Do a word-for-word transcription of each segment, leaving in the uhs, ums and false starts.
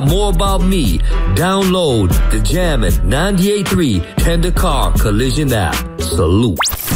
More about me. Download the Jammin' ninety-eight point three Tender Car Collision app. Salute.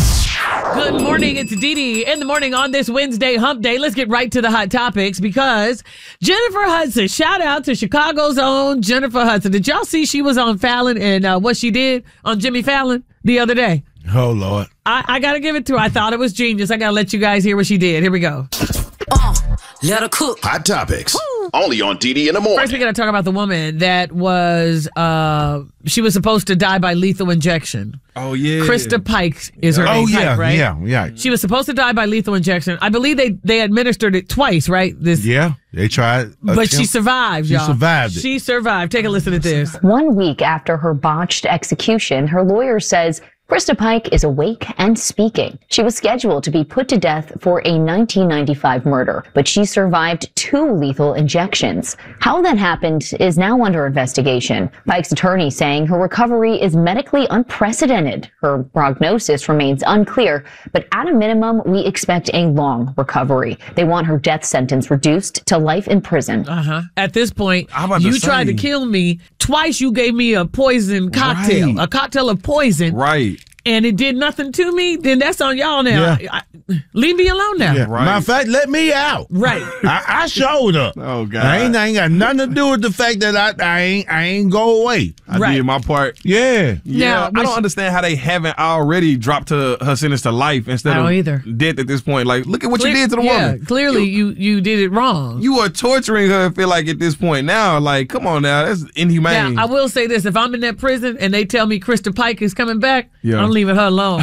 Good morning. It's Dee Dee in the morning on this Wednesday hump day. Let's get right to the hot topics because Jennifer Hudson, shout out to Chicago's own Jennifer Hudson. Did y'all see she was on Fallon and uh, what she did on Jimmy Fallon the other day? Oh, Lord. I, I got to give it to her. I thought it was genius. I got to let you guys hear what she did. Here we go. Uh, let her cook. Hot topics. Only on Dee Dee in the morning. First, we got to talk about the woman that was, uh, she was supposed to die by lethal injection. Oh, yeah. Krista Pike is her oh, name, yeah, Pike, right? yeah, yeah. She was supposed to die by lethal injection. I believe they, they administered it twice, right? This, Yeah, they tried. But she survived, y'all. She survived it. She survived. Take a listen to this. One week after her botched execution, her lawyer says Krista Pike is awake and speaking. She was scheduled to be put to death for a nineteen ninety-five murder, but she survived two lethal injections. How that happened is now under investigation. Pike's attorney saying her recovery is medically unprecedented. Her prognosis remains unclear, but at a minimum, we expect a long recovery. They want her death sentence reduced to life in prison. Uh-huh. At this point, I'm about to you tried say. to kill me. Twice you gave me a poison cocktail, Right. a cocktail of poison. Right. And it did nothing to me, then that's on y'all now. Yeah. I, I, leave me alone now. Yeah. Matter of fact, let me out. Right. I, I showed up. Oh, God. I ain't, I ain't got nothing to do with the fact that I, I ain't I ain't go away. I Right. did my part. Yeah. Yeah, Now, I when don't she- understand how they haven't already dropped her, her sentence to life instead I don't of either. death at this point. Like, look at what Cle- you did to the yeah, woman. clearly you, you did it wrong. You are torturing her, I feel like, at this point now. Like, come on now. That's inhumane. Now, I will say this. If I'm in that prison and they tell me Krista Pike is coming back, Yeah. I'm leaving her alone.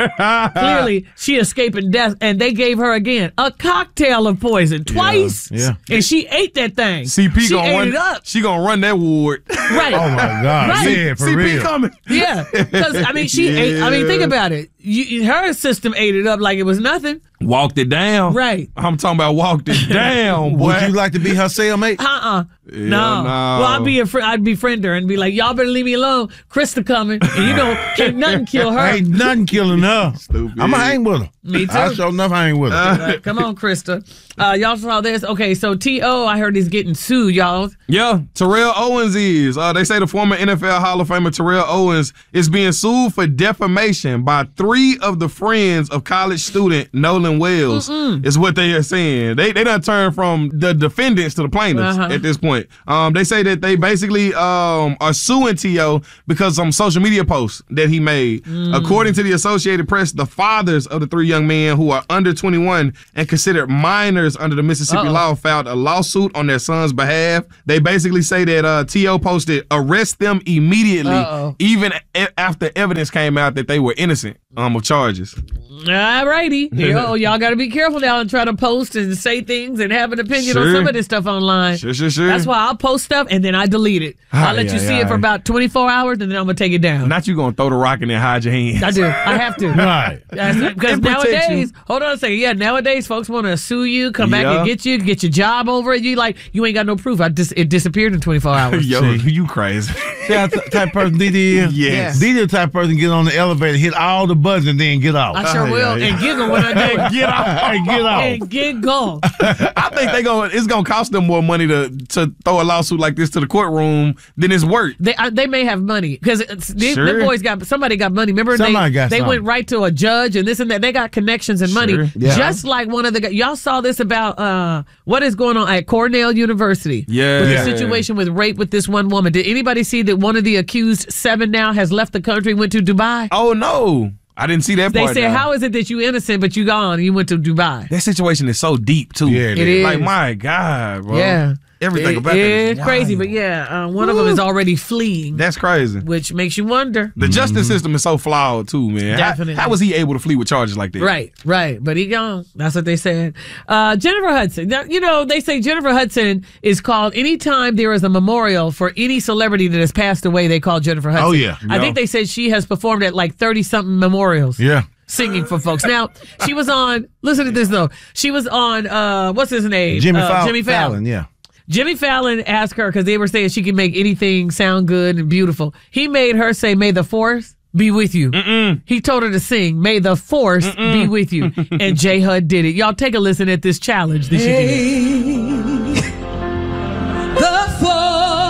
Clearly, she escaping death, and they gave her again a cocktail of poison twice. Yeah. And she ate that thing. C P she gonna ate run. it up. She gonna run that ward. Right. Oh, my God. Right. Yeah, for C P real. coming. Yeah, because I mean, she ate. I mean, think about it. You, her system ate it up like it was nothing. Walked it down. Right. I'm talking about walked it down, boy. Would you like to be her cellmate? Uh-uh. Yeah, no. no. Well, I'd be a fr- I'd befriend her and be like, y'all better leave me alone. Krista coming, and you know, can't nothing kill her. Ain't nothing killing her. Stupid. I'm going to hang with her. Me too. I sure enough hang with her. Like, come on, Krista. Uh, y'all saw this? Okay, so T O, I heard he's getting sued, y'all. Yeah, Terrell Owens is. Uh, they say the former N F L Hall of Famer Terrell Owens is being sued for defamation by three of the friends of college student Nolan Wells. Mm-mm. Is what they are saying. They they done turned from the defendants to the plaintiffs Uh-huh. at this point. Um, they say that they basically um are suing T O because of some social media posts that he made. Mm. According to the Associated Press, the fathers of the three young men who are under twenty-one and considered minors under the Mississippi Uh-oh. law filed a lawsuit on their son's behalf. They basically say that uh, T O posted, arrest them immediately, Uh-oh. even a- after evidence came out that they were innocent um, of charges. All righty. Yo, y'all got to be careful now and try to post and say things and have an opinion on Sure. some of this stuff online. Sure, sure, sure. That's why I'll post stuff and then I delete it. I'll let Aye, you aye, see it for aye. about twenty-four hours and then I'm going to take it down. Not you gonna throw the rock and then hide your hands. I do. I have to. Right. Because And protect nowadays, you. hold on a second. Yeah, nowadays folks want to sue you, come back Yeah. and get you, get your job over it. You like, you ain't got no proof. I dis- it disappeared in twenty-four hours. Yo, See. you crazy. See how t- type of person Dee Dee is? Yes. Dee Dee the type of person get on the elevator, hit all the buttons, and then get off. I sure Oh, will. yeah, yeah. And giggle when I do it. Get off. Hey, get off. And giggle. I think they gonna it's gonna cost them more money to to throw a lawsuit like this to the courtroom than it's worth. They uh, they may have money because these Sure. them boys got somebody got money. Remember Somebody they got they something. went right to a judge and this and that. They got connections and money. Sure. Yeah. Just like one of the guys. Y'all saw this about uh what is going on at Cornell University. Yeah. With Yeah. the situation with rape with this one woman. Did anybody see that one of the accused seven now has left the country, went to Dubai? Oh no. I didn't see that They part. said, now. how is it that you innocent but you gone and you went to Dubai? That situation is so deep too. Yeah, it It is. Like my God, bro. Yeah. Everything It- about that is it's crazy, wild. but yeah, uh, one of them is already fleeing, That's crazy. which makes you wonder. The justice system is so flawed too, man. How- Definitely. How, was he able to flee with charges like that? Right, right. But he gone. That's what they said. Uh, Jennifer Hudson. Now, you know, they say Jennifer Hudson is called anytime there is a memorial for any celebrity that has passed away, they call Jennifer Hudson. Oh, yeah. I Yeah. think they said she has performed at like thirty-something memorials. Yeah. Singing for folks. Now, she was on, listen to this though. She was on, uh, what's his name? Jimmy, uh, Fallon, Jimmy Fallon. Fallon, yeah. Jimmy Fallon asked her, because they were saying she can make anything sound good and beautiful. He made her say, may the force be with you. Mm-mm. He told her to sing, may the force Mm-mm. be with you. And J Hud did it. Y'all take a listen at this challenge that she did. The force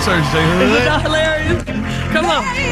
church, Jay Is it Hood. not hilarious? Come on.